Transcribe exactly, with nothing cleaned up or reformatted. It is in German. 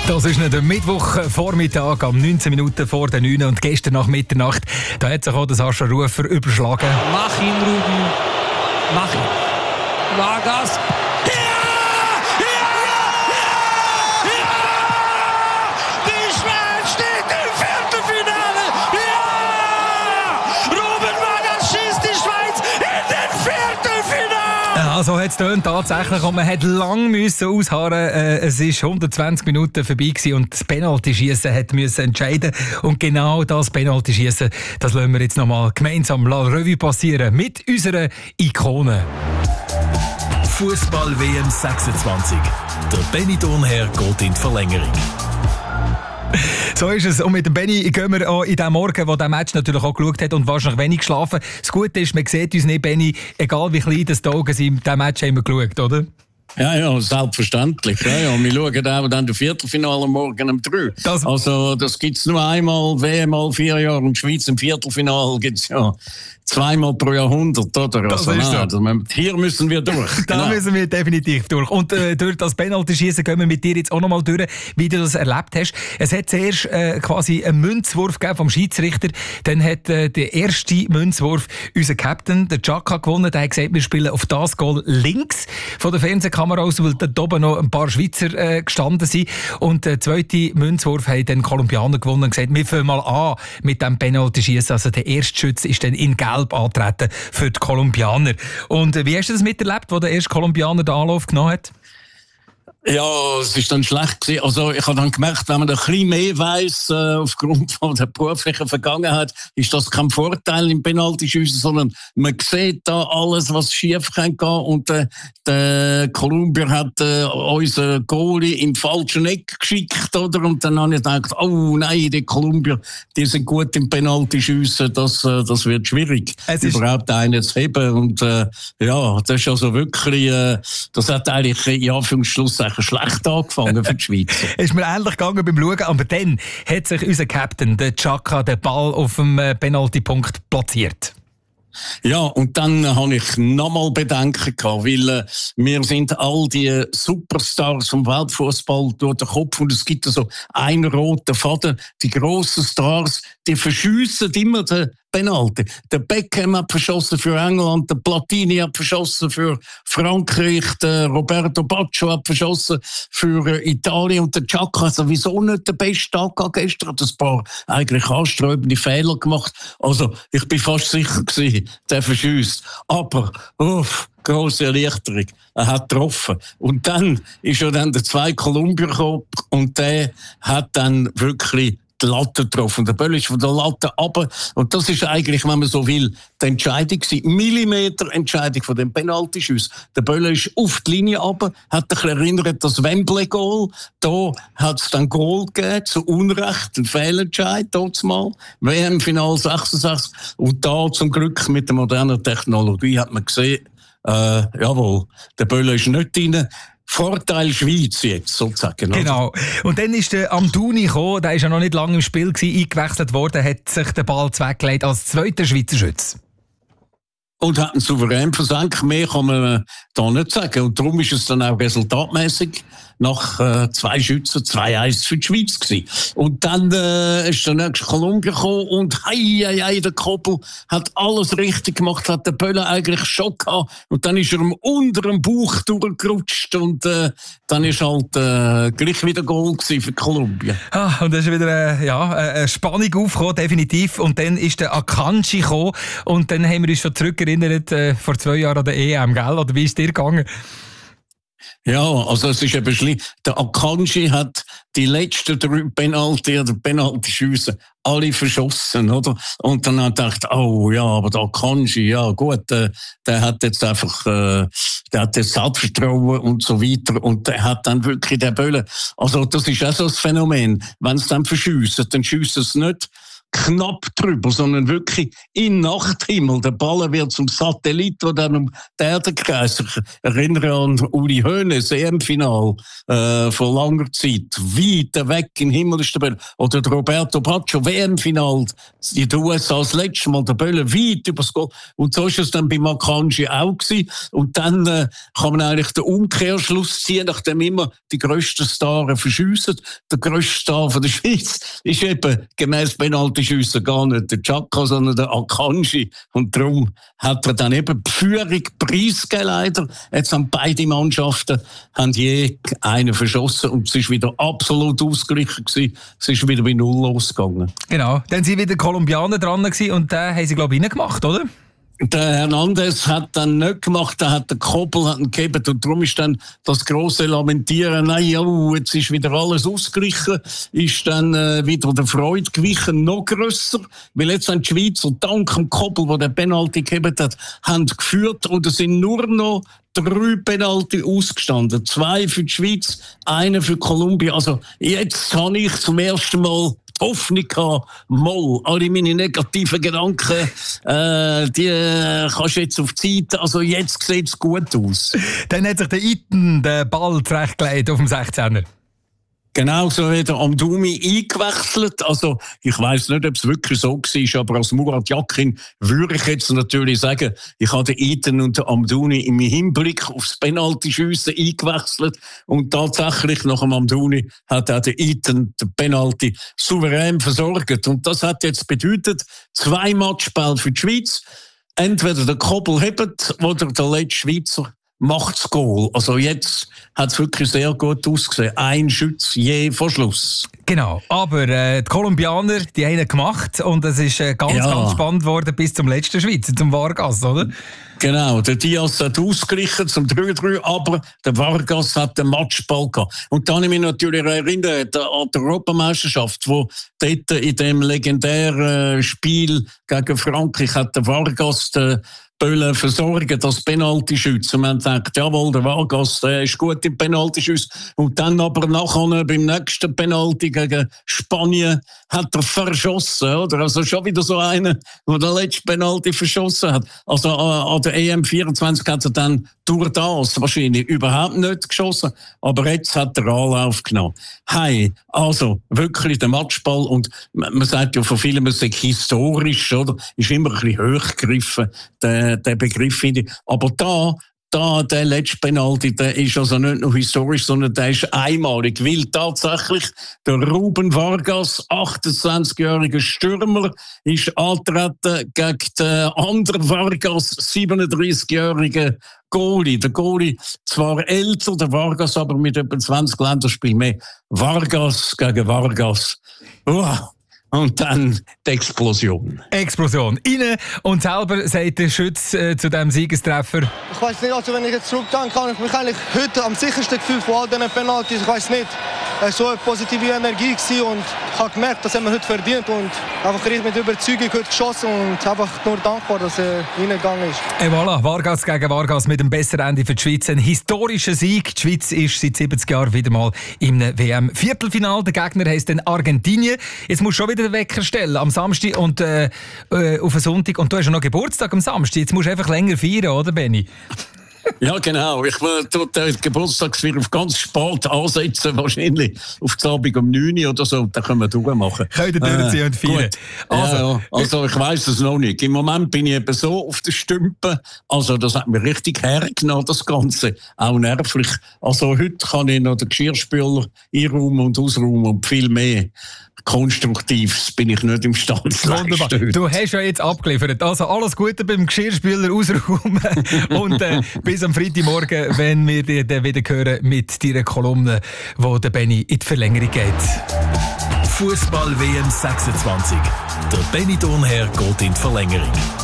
Das ist nicht der Mittwochvormittag am neunzehn Minuten vor der neun und gestern nach Mitternacht, da hat sich auch der Sascha Rufer überschlagen. Mach ihn, Ruben. Mach ihn. Vargas. So hat es tönt tatsächlich und man hat lang müssen ausharren. Äh, es ist hundertzwanzig Minuten vorbei gewesen und das Penaltyschießen hat müssen entscheiden. Und genau das Penaltyschießen, das lassen wir jetzt nochmal gemeinsam La Revue passieren mit unserer Ikone. Fußball-W M sechsundzwanzig. Der Benny Thurnherr geht in die Verlängerung. So ist es. Und mit dem Benny gehen wir auch in den Morgen, wo der Match natürlich auch geschaut hat und wahrscheinlich wenig geschlafen. Das Gute ist, man sieht uns nicht, Benny, egal wie klein das die Augen sind, diesen Match haben wir geschaut, oder? Ja, ja, selbstverständlich. Ja, ja. Wir schauen auch dann das Viertelfinale morgen um drei. Das also, das gibt es nur einmal, W M all vier Jahre und Schweiz im Viertelfinale gibt es ja zweimal pro Jahrhundert, oder? Das also, ist so. Also, hier müssen wir durch. Da genau. müssen wir definitiv durch. Und äh, durch das Penaltyschießen gehen wir mit dir jetzt auch noch mal durch, wie du das erlebt hast. Es hat zuerst äh, quasi einen Münzwurf gegeben vom Schiedsrichter. Dann hat äh, der erste Münzwurf unser Captain, der Xhaka, gewonnen. Der hat gesagt, wir spielen auf das Goal links von der Fernsehkamera aus, weil da oben noch ein paar Schweizer äh, gestanden sind. Und der zweite Münzwurf haben dann Kolumbianer gewonnen und gesagt, wir fangen mal an mit dem Penaltyschießen. Also der erste Schütze ist dann in Gelb antreten für die Kolumbianer. Und äh, wie hast du das miterlebt, wo der erste Kolumbianer den Anlauf genommen hat? Ja, es war dann schlecht gewesen. Also ich habe dann gemerkt, wenn man ein bisschen mehr weiss, äh, aufgrund von der beruflichen Vergangenheit, ist das kein Vorteil im Penaltyschiessen, sondern man sieht da alles, was schief kann gehen. Und äh, der Kolumbier hat äh, unseren Goalie in den falschen Eck geschickt, oder? Und dann habe ich gedacht, oh nein, die Kolumbier, die sind gut im Penaltyschiessen, das, äh, das wird schwierig, überhaupt einen zu heben. Und äh, ja, das ist also wirklich, äh, das hat eigentlich in Anführungsschluss schlecht angefangen für die Schweiz. Ist mir ähnlich gegangen beim Schauen, aber dann hat sich unser Captain, der Xhaka, den Ball auf dem Penaltypunkt platziert. Ja, und dann habe ich nochmal Bedenken gehabt, weil äh, mir sind all die Superstars vom Weltfußball durch den Kopf und es gibt so einen roten Faden. Die grossen Stars, die verschiessen immer den Penalty. Der Beckham hat verschossen für England, der Platini hat verschossen für Frankreich, der Roberto Baggio hat verschossen für äh, Italien und der Xhaka hat sowieso nicht den besten Tag gehabt. Gestern hat ein paar eigentlich anstrebende Fehler gemacht. Also ich bin fast sicher gewesen, der verschießt. Aber uff, grosse Erleichterung. Er hat getroffen. Und dann ist ja dann der zwei Kolumbier gekommen und der hat dann wirklich die Latte getroffen. Der Böll ist von der Latte runter. Und das ist eigentlich, wenn man so will, die Entscheidung gewesen. Millimeter-Entscheidung von dem Penaltyschuss. Der Böll ist auf die Linie runter, hat sich erinnert, das Wembley-Goal. Da hat es dann Goal gegeben, zu Unrecht, ein Fehlentscheid, dort mal. W M-Final sechsundsechzig. Und da zum Glück mit der modernen Technologie hat man gesehen, äh, jawohl, der Böll ist nicht drin. Vorteil Schweiz jetzt, sozusagen. Genau. Und dann ist der Amdouni gekommen, der ist ja noch nicht lange im Spiel gewesen, eingewechselt worden, hat sich den Ball weggelegt als zweiter Schweizer Schütze. Und hat einen souverän versenkt. Mehr kann man da nicht sagen. Und darum ist es dann auch resultatmäßig nach äh, zwei Schützen zwei eins für die Schweiz gewesen. Und dann äh, ist der nächste Kolumbien gekommen und hei, hei, hei, der Koppel hat alles richtig gemacht, hat der Böller eigentlich schon gehabt. Und dann ist er im unteren Bauch durchgerutscht und äh, dann ist halt äh, gleich wieder Goal gewesen für Kolumbien. Ah, und dann ist wieder äh, ja, eine Spannung aufgekommen, definitiv. Und dann ist der Akanji gekommen und dann haben wir uns schon zurückerinnert äh, vor zwei Jahren an der E M, gell? Oder wie ist dir gegangen? Ja, also es ist eben schlimm. Der Akanji hat die letzten drei Penalty oder Penalty-Schüsse alle verschossen, oder? Und dann hat er gedacht, oh ja, aber der Akanji, ja gut, der, der hat jetzt einfach, äh, der hat jetzt Selbstvertrauen und so weiter und der hat dann wirklich den Böllen. Also das ist auch so ein Phänomen. Wenn es dann verschiessen, dann schiessen es nicht knapp drüber, sondern wirklich im Nachthimmel. Der Ball wird zum Satellit, der dann um die Erde kreist. Ich erinnere an Uli Hoeneß, E M-Final äh, vor langer Zeit. Weit weg im Himmel ist der Böller. Oder der Roberto Baggio, W M-Final in den U S A das letzte Mal, der Böller weit übers Goal. Und so ist es dann bei Akanji auch gewesen. Und dann äh, kann man eigentlich den Umkehrschluss ziehen, nachdem immer die grössten Stars verschiessen. Der grösste Star von der Schweiz ist eben gemäss Penaltyschüssen gar nicht der Xhaka, sondern der Akanji. Und darum hat er dann eben die Führung preisgegeben, leider. Jetzt haben beide Mannschaften haben je einen verschossen und es ist wieder absolut ausgeglichen gewesen. Es ist wieder bei Null losgegangen. Genau, dann sind wieder Kolumbianer dran gewesen und den haben sie, glaube ich, reingemacht, oder? Der Hernandez hat dann nicht gemacht, der hat den Koppel hat ihn gegeben und darum ist dann das grosse Lamentieren, nein, oh, jetzt ist wieder alles ausgeglichen, ist dann äh, wieder der Freude gewichen noch grösser, weil jetzt haben die Schweizer dank dem Koppel, der den Penalty gegeben hat, haben geführt und es sind nur noch drei Penalty ausgestanden. Zwei für die Schweiz, einer für Kolumbien. Also jetzt habe ich zum ersten Mal Hoffnung gehabt, mal, alle meine negativen Gedanken, äh, die äh, kannst du jetzt auf die Seite, also jetzt sieht es gut aus. Dann hat sich der Iten den Ball zurechtgelegt auf dem sechzehner. Genau, so hat der Amdouni eingewechselt. Also, ich weiss nicht, ob es wirklich so war, aber als Murat Yakin würde ich jetzt natürlich sagen, ich habe den Iten und den Amdouni im Hinblick aufs Penalty-Schiessen eingewechselt. Und tatsächlich, nach dem Amdouni hat auch der Iten den Penalty souverän versorgt. Und das hat jetzt bedeutet, zwei Matchbälle für die Schweiz. Entweder der Koppel hebt oder der letzte Schweizer macht's Goal. Also jetzt hat es wirklich sehr gut ausgesehen. Ein Schütz je vor Schluss. Genau, aber äh, die Kolumbianer, die haben ihn gemacht und es ist äh, ganz, ja. ganz spannend geworden bis zum letzten Schweizer, zum Vargas, oder? Genau, der Diaz hat ausgeglichen zum drei drei, aber der Vargas hat den Matchball gehabt. Und dann habe ich mich natürlich erinnert an die Europameisterschaft, wo dort in dem legendären Spiel gegen Frankreich hat der Vargas den Böllen versorgen, das Penaltyschütze. Und man denkt, jawohl, der Vargas, der ist gut im Penaltyschüsse. Und dann aber nachher beim nächsten Penalty gegen Spanien hat er verschossen, oder? Also schon wieder so einer, der den letzten Penalty verschossen hat. Also äh, an der E M vierundzwanzig hat er dann durch das wahrscheinlich überhaupt nicht geschossen. Aber jetzt hat er Anlauf genommen. Hey, also wirklich der Matchball. Und man sagt ja von vielen, man sagt historisch, oder? Ist immer ein bisschen hochgegriffen, der, der Begriff, finde ich. Aber da, da, der letzte Penalty, der ist also nicht nur historisch, sondern der ist einmalig. Weil tatsächlich der Ruben Vargas, achtundzwanzigjähriger Stürmer, ist angetreten gegen den anderen Vargas, siebenunddreißigjährigen Goalie. Der Goalie zwar älter, der Vargas aber mit etwa zwanzig Länderspielen mehr. Vargas gegen Vargas. Uah. Und dann die Explosion. Explosion. Rein und selber sagt der Schütz äh, zu diesem Siegestreffer. Ich weiss nicht, also wenn ich jetzt zurückdenke, kann ich mich eigentlich heute am sichersten gefühlt von all diesen Penaltys. Ich weiss nicht, es war so eine positive Energie gewesen und ich habe gemerkt, das haben wir heute verdient und einfach mit Überzeugung heute geschossen und einfach nur dankbar, dass er reingegangen ist. Et voilà, Vargas gegen Vargas mit dem besseren Ende für die Schweiz. Ein historischer Sieg. Die Schweiz ist seit siebzig Jahren wieder mal im W M-Viertelfinal. Der Gegner heisst dann Argentinien. Jetzt musst du schon wieder den Wecker stellen am Samstag und äh, äh, auf den Sonntag. Und du hast ja noch Geburtstag am Samstag. Jetzt musst du einfach länger feiern, oder Benni? Ja, genau. Ich will den Geburtstagsfeier auf ganz spät ansetzen, wahrscheinlich auf die Abend um neun Uhr oder so. Dann können wir durchmachen. Könnt ihr durchziehen äh, und feiern. Also, ja, also ich weiss es noch nicht. Im Moment bin ich eben so auf den Stümpen. Also das hat mir richtig hergenommen, das Ganze. Auch nervlich. Also heute kann ich noch den Geschirrspüler einräumen und ausräumen und viel mehr. Konstruktiv bin ich nicht imstande zu leisten. Du hast ja jetzt abgeliefert. Also alles Gute beim Geschirrspüler ausräumen und äh, bis am Freitagmorgen, wenn wir dich dann wieder hören mit deiner Kolumne, wo der Benni in die Verlängerung geht. Fußball W M sechsundzwanzig. Der Benni Thurnherr geht in die Verlängerung.